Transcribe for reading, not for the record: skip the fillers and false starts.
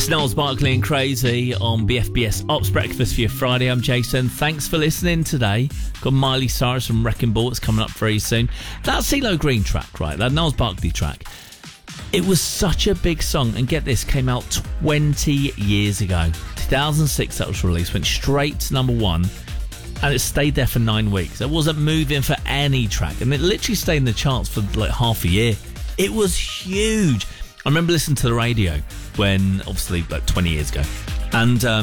It's Knowles Barkley and Crazy on BFBS Ops Breakfast for your Friday. I'm Jason. Thanks for listening today. Got Miley Cyrus from Wrecking Ball. It's coming up very soon. That CeeLo Green track, right? That Knowles Barkley track. It was such a big song. And get this, came out 20 years ago. 2006 that was released. Went straight to number one. And it stayed there for 9 weeks. It wasn't moving for any track. And it literally stayed in the charts for like half a year. It was huge. I remember listening to the radio when, obviously, like 20 years ago. And